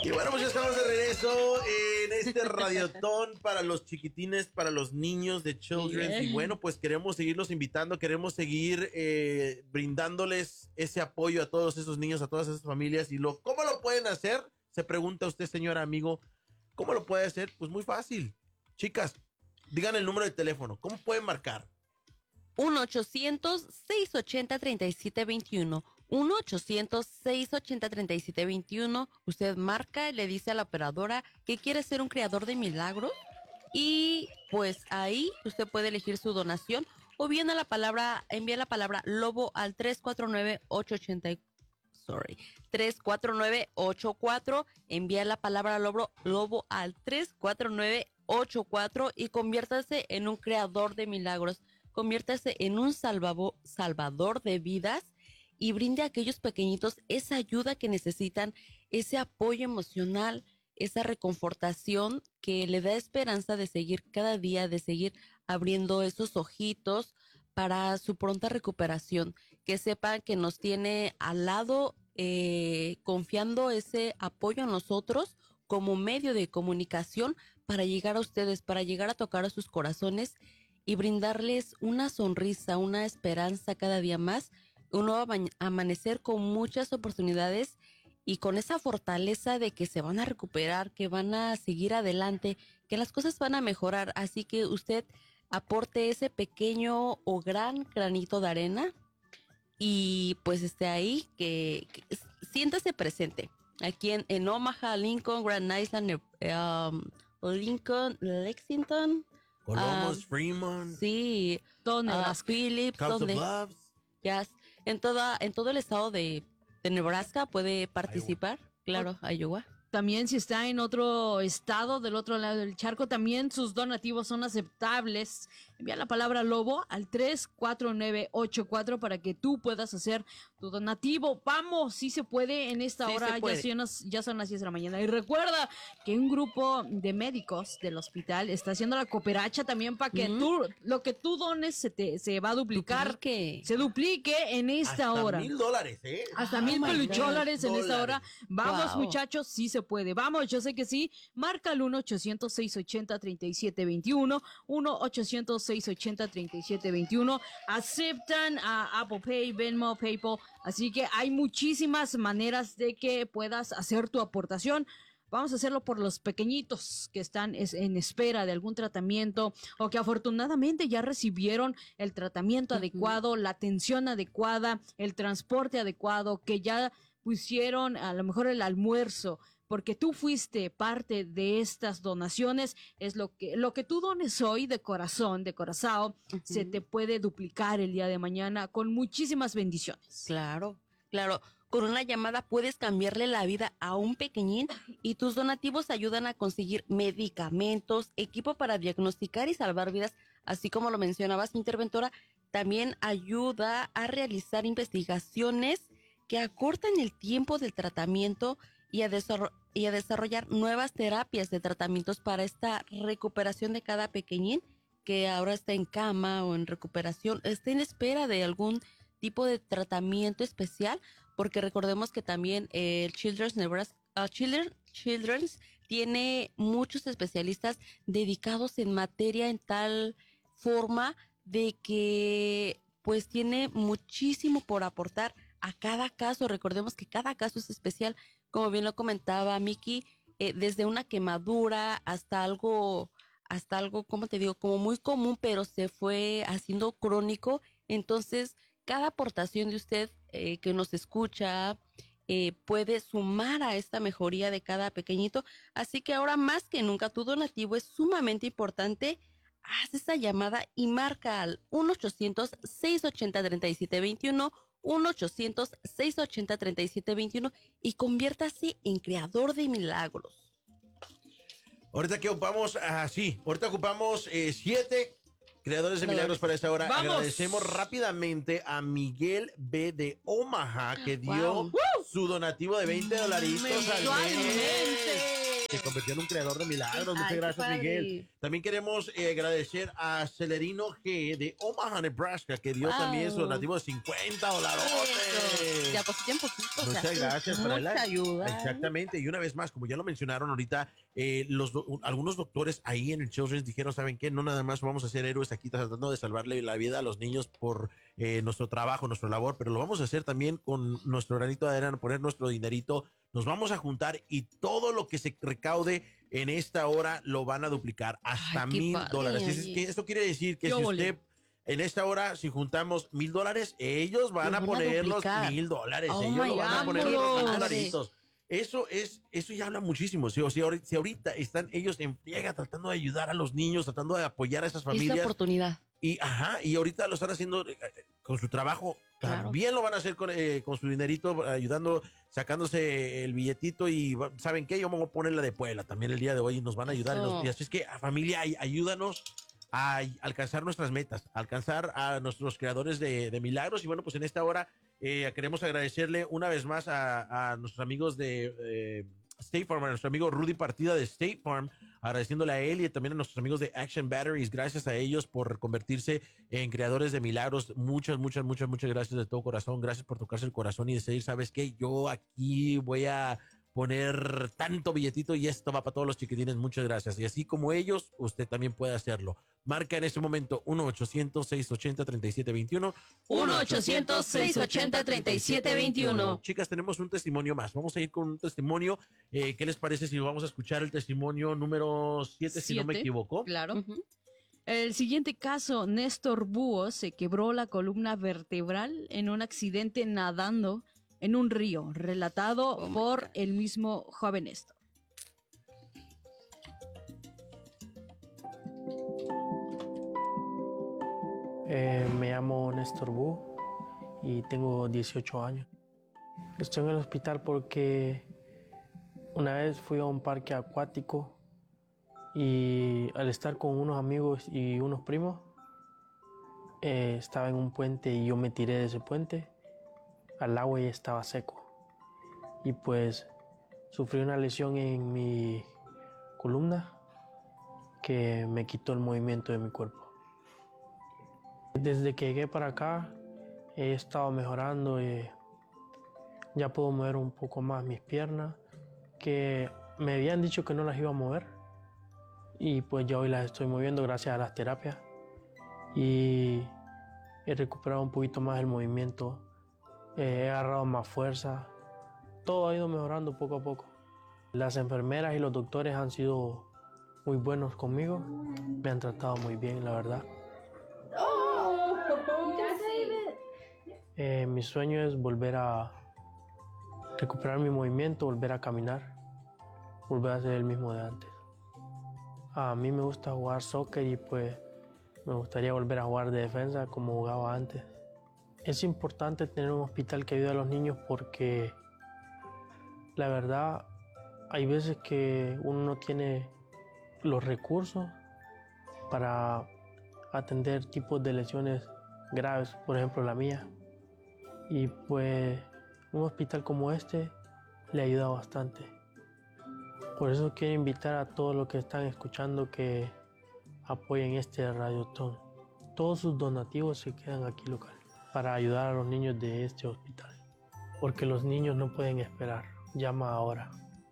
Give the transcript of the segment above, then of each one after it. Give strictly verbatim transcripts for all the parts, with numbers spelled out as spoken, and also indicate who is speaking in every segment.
Speaker 1: Y bueno, pues ya estamos de regreso en este radiotón para los chiquitines, para los niños de Children's. Y bueno, pues queremos seguirlos invitando, queremos seguir eh, brindándoles ese apoyo a todos esos niños, a todas esas familias. Y lo, ¿cómo lo pueden hacer? Se pregunta usted, señor amigo. ¿Cómo lo puede hacer? Pues muy fácil. Chicas, digan el número de teléfono. ¿Cómo pueden marcar?
Speaker 2: uno ochocientos, seiscientos ochenta, treinta y siete veintiuno. uno ochocientos, seiscientos ochenta, treinta y siete veintiuno. Usted marca y le dice a la operadora que quiere ser un creador de milagros. Y pues ahí usted puede elegir su donación. O bien a la palabra, envía la palabra lobo al tres cuatro nueve, ocho ocho cuatro. Sorry, tres cuatro nueve ocho cuatro. Envía la palabra lobo, lobo al tres cuatro nueve ocho cuatro y conviértase en un creador de milagros. Conviértase en un salvavo, salvador de vidas y brinde a aquellos pequeñitos esa ayuda que necesitan, ese apoyo emocional, esa reconfortación que le da esperanza de seguir cada día, de seguir abriendo esos ojitos para su pronta recuperación. Que sepan que nos tiene al lado, eh, confiando ese apoyo a nosotros como medio de comunicación para llegar a ustedes, para llegar a tocar a sus corazones y brindarles una sonrisa, una esperanza cada día más, un nuevo amanecer con muchas oportunidades y con esa fortaleza de que se van a recuperar, que van a seguir adelante, que las cosas van a mejorar. Así que usted aporte ese pequeño o gran granito de arena y pues esté ahí, que, que siéntase presente. Aquí en, en Omaha, Lincoln, Grand Island, um, Lincoln, Lexington,
Speaker 1: Columbus,
Speaker 2: uh,
Speaker 1: Fremont.
Speaker 2: Sí, uh, Phillips, donde, yes, en toda, en todo el estado de, de Nebraska puede participar, Iowa. Claro, Iowa.
Speaker 3: También si está en otro estado, del otro lado del charco, también sus donativos son aceptables. Envía la palabra lobo al tres cuatro nueve ocho cuatro para que tú puedas hacer tu donativo. Vamos, sí se puede en esta sí hora, ya son, las, ya son las diez de la mañana. Y recuerda que un grupo de médicos del hospital está haciendo la cooperacha también para que mm. tú, lo que tú dones se te se va a duplicar, duplique. se duplique en esta
Speaker 1: Hasta
Speaker 3: hora.
Speaker 1: Hasta mil dólares, ¿eh?
Speaker 3: Hasta oh mil pelucholares en esta hora. Vamos, wow. muchachos, sí se puede. Vamos, yo sé que sí. Marca el uno ochocientos, seiscientos ochenta, treinta y siete veintiuno. uno ochocientos, seiscientos ochenta, treinta y siete veintiuno. Aceptan a Apple Pay, Venmo, PayPal. Así que hay muchísimas maneras de que puedas hacer tu aportación. Vamos a hacerlo por los pequeñitos que están en espera de algún tratamiento o que afortunadamente ya recibieron el tratamiento uh-huh. adecuado, la atención adecuada, el transporte adecuado, que ya pusieron a lo mejor el almuerzo, porque tú fuiste parte de estas donaciones. Es lo que lo que tú dones hoy de corazón, de corazón, uh-huh. se te puede duplicar el día de mañana con muchísimas bendiciones.
Speaker 2: Claro, claro. Con una llamada puedes cambiarle la vida a un pequeñín y tus donativos ayudan a conseguir medicamentos, equipo para diagnosticar y salvar vidas, así como lo mencionabas, interventora. También ayuda a realizar investigaciones que acortan el tiempo del tratamiento y a, desarro- y a desarrollar nuevas terapias de tratamientos para esta recuperación de cada pequeñín que ahora está en cama o en recuperación, está en espera de algún tipo de tratamiento especial, porque recordemos que también el Children's Nebraska, uh, Children, Children's tiene muchos especialistas dedicados en materia en tal forma de que pues tiene muchísimo por aportar a cada caso. Recordemos que cada caso es especial, como bien lo comentaba Miki, eh, desde una quemadura hasta algo, hasta algo, como te digo, como muy común, pero se fue haciendo crónico. Entonces, cada aportación de usted eh, que nos escucha eh, puede sumar a esta mejoría de cada pequeñito. Así que ahora más que nunca tu donativo es sumamente importante. Haz esa llamada y marca al uno ochocientos, seiscientos ochenta, treinta y siete veintiuno, uno ochocientos, seiscientos ochenta, treinta y siete veintiuno y conviértase en creador de milagros.
Speaker 1: Ahorita que ocupamos, ah, sí, ahorita ocupamos eh, siete creadores de milagros para esta hora.
Speaker 3: ¡Vamos!
Speaker 1: Agradecemos rápidamente a Miguel B. de Omaha, que dio
Speaker 2: wow.
Speaker 1: su donativo de veinte dolaritos al
Speaker 3: mes.
Speaker 1: Se convirtió en un creador de milagros. Muchas
Speaker 2: Ay,
Speaker 1: gracias, Miguel. También queremos eh, agradecer a Celerino G. de Omaha, Nebraska, que dio wow. también su donativo de cincuenta dólares.
Speaker 2: ya depositen poquito.
Speaker 1: Muchas
Speaker 2: o sea,
Speaker 1: gracias.
Speaker 2: mucha
Speaker 1: para la
Speaker 2: ayuda.
Speaker 1: Exactamente. Y una vez más, como ya lo mencionaron ahorita, eh, los, algunos doctores ahí en el Children's dijeron, ¿saben qué? No nada más vamos a ser héroes aquí tratando de salvarle la vida a los niños por eh, nuestro trabajo, nuestra labor, pero lo vamos a hacer también con nuestro granito de arena, poner nuestro dinerito. Nos vamos a juntar y todo lo que se recaude en esta hora lo van a duplicar hasta
Speaker 2: Ay, qué
Speaker 1: mil
Speaker 2: padre,
Speaker 1: dólares. Es
Speaker 2: oye.
Speaker 1: que esto quiere decir que
Speaker 3: Yo
Speaker 1: si
Speaker 3: volé.
Speaker 1: usted en esta hora, si juntamos mil dólares, ellos van
Speaker 2: Los
Speaker 1: a
Speaker 2: van a
Speaker 1: poner los
Speaker 2: duplicar.
Speaker 1: mil dólares.
Speaker 2: Oh,
Speaker 1: ellos
Speaker 2: my
Speaker 1: lo van a
Speaker 2: God,
Speaker 1: poner los mil
Speaker 3: vámonos.
Speaker 1: dolaritos. Eso es, eso ya habla muchísimo. Si, si, ahorita, si ahorita están ellos en friega tratando de ayudar a los niños, tratando de apoyar a esas
Speaker 2: Es la
Speaker 1: familias.
Speaker 2: oportunidad.
Speaker 1: Y, ajá, y ahorita lo están haciendo eh, con su trabajo.
Speaker 2: Claro.
Speaker 1: También lo van a hacer con, eh, con su dinerito, ayudando, sacándose el billetito. Y va- ¿saben qué? Yo me voy a poner la de Puebla también el día de hoy y nos van a ayudar.
Speaker 2: Eso.
Speaker 1: Y así es que, familia, ay- ayúdanos a alcanzar nuestras metas, a alcanzar a nuestros creadores de, de milagros. Y bueno, pues en esta hora eh, queremos agradecerle una vez más a, a nuestros amigos de eh, State Farm, a nuestro amigo Rudy Partida de State Farm, agradeciéndole a él y también a nuestros amigos de Action Batteries. Gracias a ellos por convertirse en creadores de milagros. Muchas, muchas, muchas, muchas gracias de todo corazón. Gracias por tocarse el corazón y decir, ¿sabes qué? Yo aquí voy a poner tanto billetito y esto va para todos los chiquitines. Muchas gracias. Y así como ellos, usted también puede hacerlo. Marca en este momento uno ochocientos, seiscientos ochenta, treinta y siete veintiuno.
Speaker 2: uno ochocientos, seiscientos ochenta, treinta y siete veintiuno.
Speaker 1: Chicas, tenemos un testimonio más. Vamos a ir con un testimonio. Eh, ¿Qué les parece si vamos a escuchar el testimonio número siete, si no me
Speaker 3: Siete.
Speaker 1: equivoco?
Speaker 3: Claro.
Speaker 2: Ujú.
Speaker 3: El siguiente caso, Néstor Búho se quebró la columna vertebral en un accidente nadando en un río, relatado
Speaker 2: Oh my
Speaker 3: por
Speaker 2: God.
Speaker 3: el mismo joven Néstor.
Speaker 4: Eh, me llamo Néstor Búho y tengo dieciocho años. Estoy en el hospital porque una vez fui a un parque acuático y al estar con unos amigos y unos primos, eh, estaba en un puente y yo me tiré de ese puente al agua y estaba seco. Y pues sufrí una lesión en mi columna que me quitó el movimiento de mi cuerpo. Desde que llegué para acá he estado mejorando, eh, ya puedo mover un poco más mis piernas, que me habían dicho que no las iba a mover y pues ya hoy las estoy moviendo gracias a las terapias y he recuperado un poquito más el movimiento, eh, he agarrado más fuerza, todo ha ido mejorando poco a poco. Las enfermeras y los doctores han sido muy buenos conmigo, me han tratado muy bien, la verdad. Eh, mi sueño es volver a recuperar mi movimiento, volver a caminar, volver a ser el mismo de antes. A mí me gusta jugar soccer y pues me gustaría volver a jugar de defensa como jugaba antes. Es importante tener un hospital que ayude a los niños porque la verdad hay veces que uno no tiene los recursos para atender tipos de lesiones graves, por ejemplo la mía. Y pues un hospital como este le ayuda bastante. Por eso quiero invitar a todos los que están escuchando que apoyen este Radiotón. Todos sus donativos se quedan aquí local para ayudar a los niños de este hospital. Porque los niños no pueden esperar. Llama ahora.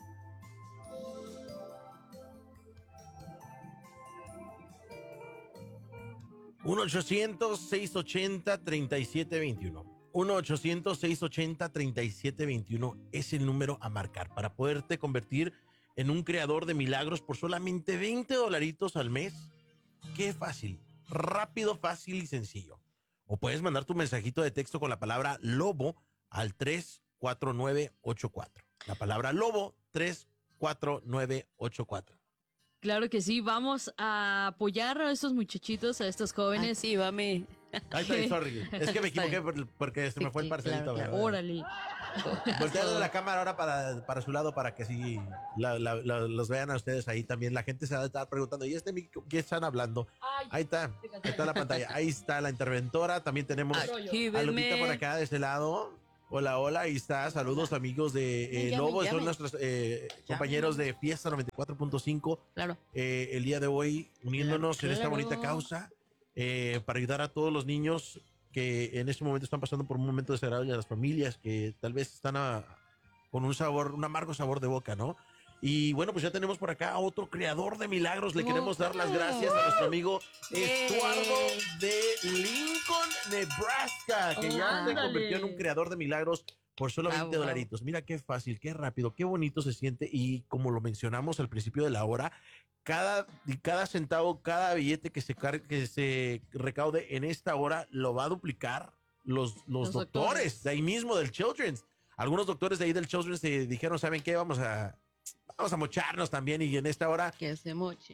Speaker 1: uno ochocientos, seiscientos ochenta, treinta y siete veintiuno. uno ochocientos, seiscientos ochenta, treinta y siete veintiuno es el número a marcar para poderte convertir en un creador de milagros por solamente veinte dolaritos al mes. Qué fácil, rápido, fácil y sencillo. O puedes mandar tu mensajito de texto con la palabra lobo al tres cuatro nueve ocho cuatro. La palabra lobo, tres cuatro nueve ocho cuatro.
Speaker 3: Claro que sí, vamos a apoyar a estos muchachitos, a estos jóvenes.
Speaker 2: Actívame.
Speaker 1: Ay, sorry, sorry. Es que me
Speaker 2: Está
Speaker 1: equivoqué
Speaker 2: bien.
Speaker 1: por- porque se me
Speaker 2: Sí,
Speaker 1: fue el
Speaker 2: sí,
Speaker 1: parcelito.
Speaker 2: claro, claro.
Speaker 1: ¿verdad?
Speaker 3: Órale.
Speaker 1: Voltearle la cámara ahora para, para su lado para que sí la- la- la- los vean a ustedes ahí también. La gente se va a estar preguntando, ¿y este mic- qué están hablando? Ahí está, ahí está la pantalla. Ahí está la interventora. También tenemos a Lupita
Speaker 2: Actíveme.
Speaker 1: por acá de este lado. Hola, hola, ahí está. Saludos amigos de eh,
Speaker 2: Llame,
Speaker 1: Lobo. Son
Speaker 2: llame.
Speaker 1: nuestros eh, compañeros de Fiesta noventa y cuatro punto cinco.
Speaker 2: Claro.
Speaker 1: eh, el día de hoy uniéndonos
Speaker 2: Claro,
Speaker 1: en esta
Speaker 2: claro.
Speaker 1: bonita causa eh, para ayudar a todos los niños que en este momento están pasando por un momento desagradable, a las familias que tal vez están a, con un sabor, un amargo sabor de boca, ¿no? Y bueno, pues ya tenemos por acá a otro creador de milagros. Le queremos dar las gracias a nuestro amigo Estuardo de Lincoln, Nebraska, que
Speaker 3: Oh,
Speaker 1: ya se
Speaker 3: ándale.
Speaker 1: convirtió en un creador de milagros por solo veinte
Speaker 2: Wow, wow.
Speaker 1: dolaritos. Mira qué fácil, qué rápido, qué bonito se siente. Y como lo mencionamos al principio de la hora, cada, cada centavo, cada billete que se, car- que se recaude en esta hora lo va a duplicar los, los,
Speaker 3: Los
Speaker 1: doctores,
Speaker 3: doctores.
Speaker 1: de ahí mismo del Children's. Algunos doctores de ahí del Children's se dijeron, ¿saben qué? Vamos a, vamos a mocharnos también y en esta hora
Speaker 2: Que se moche.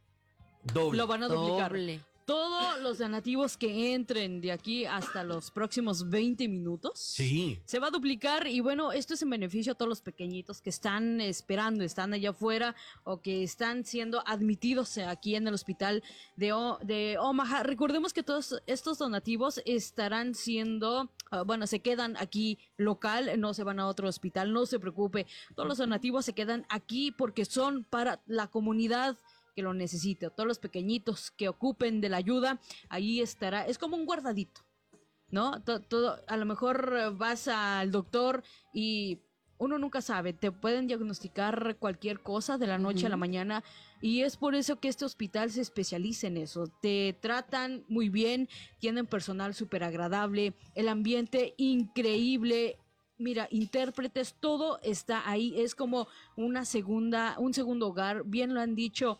Speaker 1: doble.
Speaker 3: Lo van a duplicar.
Speaker 2: Doble.
Speaker 3: Todos los donativos que entren de aquí hasta los próximos veinte minutos.
Speaker 1: Sí.
Speaker 3: Se va a duplicar y bueno, esto es en beneficio a todos los pequeñitos que están esperando, están allá afuera o que están siendo admitidos aquí en el hospital de, O- de Omaha. Recordemos que todos estos donativos estarán siendo, uh, bueno, se quedan aquí local, no se van a otro hospital, no se preocupe. Todos los donativos se quedan aquí porque son para la comunidad que lo necesite, todos los pequeñitos que ocupen de la ayuda, ahí estará, es como un guardadito. ¿No? Todo, todo, a lo mejor eh, vas al doctor y uno nunca sabe, te pueden diagnosticar cualquier cosa de la noche a la
Speaker 2: Ujú.
Speaker 3: mañana y es por eso que este hospital se especializa en eso. Te tratan muy bien, tienen personal súper agradable, el ambiente increíble. Mira, intérpretes, todo está ahí, es como una segunda, un segundo hogar, bien lo han dicho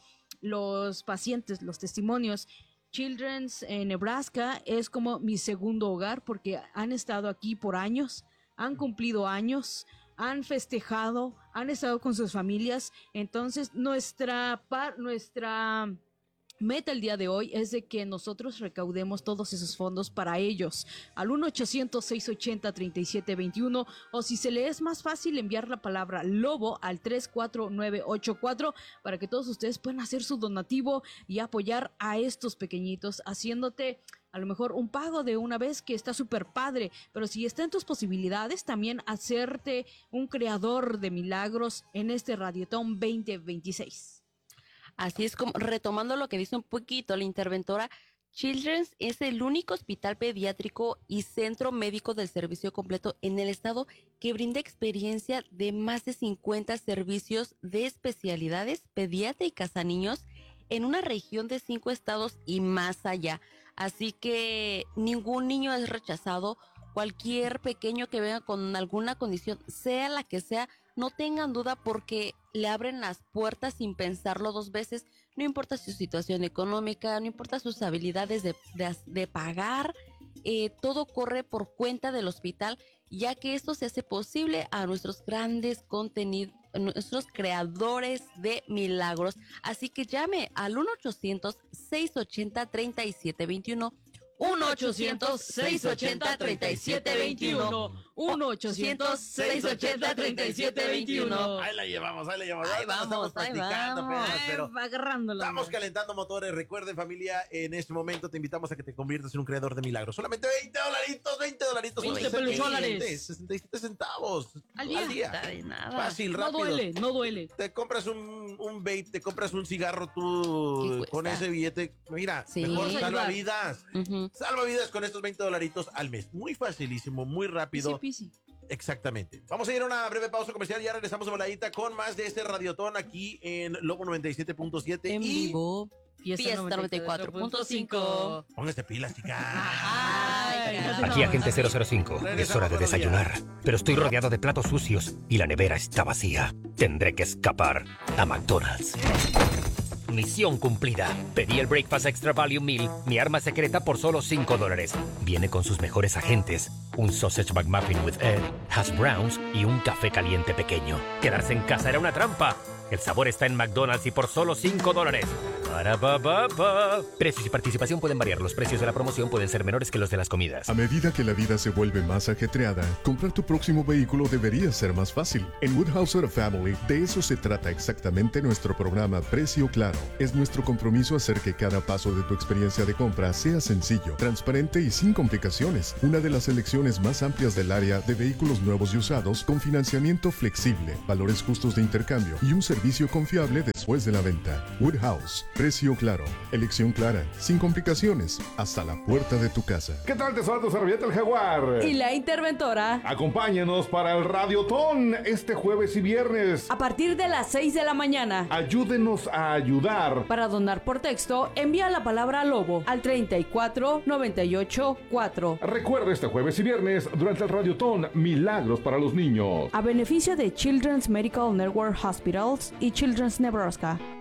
Speaker 3: los pacientes, los testimonios. Children's en Nebraska es como mi segundo hogar porque han estado aquí por años, han cumplido años, han festejado, han estado con sus familias. Entonces, nuestra par, nuestra meta el día de hoy es de que nosotros recaudemos todos esos fondos para ellos al uno ochocientos, seiscientos ochenta, treinta y siete veintiuno o si se le es más fácil enviar la palabra lobo al tres cuatro nueve ocho cuatro para que todos ustedes puedan hacer su donativo y apoyar a estos pequeñitos haciéndote a lo mejor un pago de una vez que está súper padre, pero si está en tus posibilidades también hacerte un creador de milagros en este Radiotón veinte veintiséis.
Speaker 2: Así es como, retomando lo que dice un poquito la interventora, Children's es el único hospital pediátrico y centro médico del servicio completo en el estado que brinda experiencia de más de cincuenta servicios de especialidades pediátricas a niños en una región de cinco estados y más allá. Así que ningún niño es rechazado. Cualquier pequeño que venga con alguna condición, sea la que sea, no tengan duda porque le abren las puertas sin pensarlo dos veces. No importa su situación económica, no importa sus habilidades de, de, de pagar, eh, todo corre por cuenta del hospital, ya que esto se hace posible a nuestros grandes contenidos, nuestros creadores de milagros. Así que llame al uno ochocientos, seiscientos ochenta, treinta y siete veintiuno.
Speaker 3: uno ochocientos, seiscientos ochenta, treinta y siete veintiuno. uno ochocientos, seiscientos ochenta, treinta y siete veintiuno.
Speaker 1: Ahí la llevamos, ahí la llevamos.
Speaker 2: Ahí
Speaker 1: Ahora
Speaker 2: vamos,
Speaker 1: estamos
Speaker 2: ahí
Speaker 1: practicando
Speaker 2: vamos.
Speaker 1: apenas, pero
Speaker 3: Va agarrándola.
Speaker 1: estamos calentando motores. Recuerden, familia, en este momento te invitamos a que te conviertas en un creador de milagros. Solamente veinte dolaritos, veinte dolaritos.
Speaker 3: veinte
Speaker 1: sesenta y siete,
Speaker 3: pelucholares.
Speaker 1: sesenta y siete centavos
Speaker 3: Al día.
Speaker 2: Nada de nada.
Speaker 1: Fácil,
Speaker 3: No
Speaker 1: rápido.
Speaker 3: duele, no duele.
Speaker 1: Te compras un, un vape, te compras un cigarro
Speaker 2: ¿Qué
Speaker 1: tú
Speaker 2: cuesta?
Speaker 1: con ese billete. Mira,
Speaker 2: Sí.
Speaker 1: mejor
Speaker 3: Ayudar.
Speaker 1: salva vidas.
Speaker 2: Ujú.
Speaker 1: Salva vidas con estos veinte dolaritos al mes. Muy facilísimo, muy rápido.
Speaker 3: Easy peasy.
Speaker 1: Exactamente. Vamos a ir a una breve pausa comercial y ya regresamos de voladita con más de este Radiotón aquí en Lobo noventa y siete punto siete.
Speaker 2: En
Speaker 1: y
Speaker 2: vivo.
Speaker 3: Fiesta
Speaker 2: Fiesta noventa y cuatro punto cinco.
Speaker 1: póngase pilas, chicas.
Speaker 2: Ay,
Speaker 3: Ay,
Speaker 5: Aquí agente cero cero cinco. Es hora de desayunar, pero estoy rodeado de platos sucios y la nevera está vacía. Tendré que escapar a McDonald's. Misión cumplida. Pedí el Breakfast Extra Value Meal, mi arma secreta, por solo cinco dólares. Viene con sus mejores agentes, un Sausage McMuffin with Ed, hash browns y un café caliente pequeño. Quedarse en casa era una trampa. El sabor está en McDonald's y por solo cinco dólares. Para pa, pa, pa. Precios y participación pueden variar. Los precios de la promoción pueden ser menores que los de las comidas.
Speaker 6: A medida que la vida se vuelve más ajetreada, comprar tu próximo vehículo debería ser más fácil. En Woodhouse Auto Family, de eso se trata exactamente nuestro programa Precio Claro. Es nuestro compromiso hacer que cada paso de tu experiencia de compra sea sencillo, transparente y sin complicaciones. Una de las selecciones más amplias del área de vehículos nuevos y usados con financiamiento flexible, valores justos de intercambio y un servicio confiable de después de la venta. Woodhouse, precio claro, elección clara, sin complicaciones, hasta la puerta de tu casa.
Speaker 7: ¿Qué tal, te saluda tu servilleta el Jaguar?
Speaker 8: Y la interventora.
Speaker 7: Acompáñanos para el Radiotón este jueves y viernes.
Speaker 8: A partir de las seis de la mañana.
Speaker 7: Ayúdenos a ayudar.
Speaker 8: Para donar por texto, envía la palabra lobo al treinta y cuatro noventa y ocho cuatro.
Speaker 7: Recuerda este jueves y viernes durante el Radiotón Milagros para los Niños.
Speaker 8: A beneficio de Children's Medical Network Hospitals y Children's Nebraska.